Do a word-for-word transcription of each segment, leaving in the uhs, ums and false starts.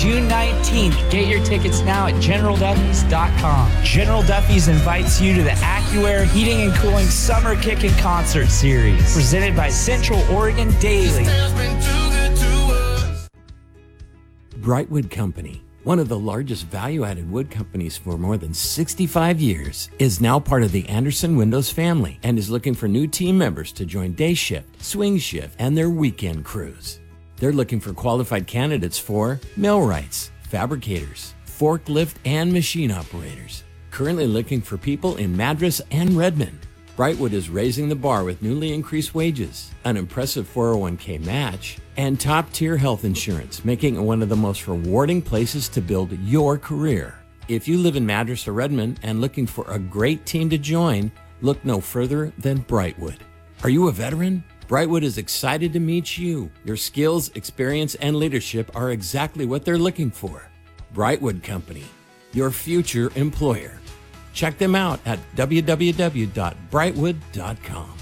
June nineteenth. Get your tickets now at general duffys dot com. General Duffy's invites you to the AccuAir Heating and Cooling Summer Kickin' Concert Series, presented by Central Oregon Daily. Brightwood Company, one of the largest value-added wood companies for more than sixty-five years, is now part of the Anderson Windows family and is looking for new team members to join day shift, swing shift, and their weekend crews. They're looking for qualified candidates for millwrights, fabricators, forklift, and machine operators. Currently looking for people in Madras and Redmond. Brightwood is raising the bar with newly increased wages, an impressive four oh one k match, and top-tier health insurance, making it one of the most rewarding places to build your career. If you live in Madras or Redmond and looking for a great team to join, look no further than Brightwood. Are you a veteran? Brightwood is excited to meet you. Your skills, experience, and leadership are exactly what they're looking for. Brightwood Company, your future employer. Check them out at w w w dot brightwood dot com.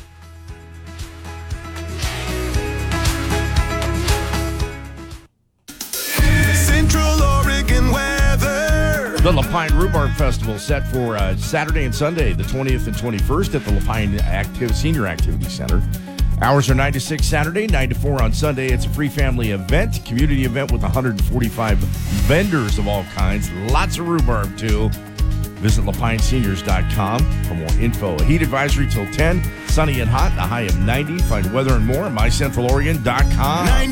Central Oregon weather. The Lapine Rhubarb Festival set for uh, Saturday and Sunday, the twentieth and twenty-first at the Lapine Active Senior Activity Center. Hours are nine to six Saturday, nine to four on Sunday. It's a free family event, community event with one hundred forty-five vendors of all kinds. Lots of rhubarb, too. Visit lapine seniors dot com for more info. A heat advisory till ten, sunny and hot, a high of ninety. Find weather and more at my central oregon dot com.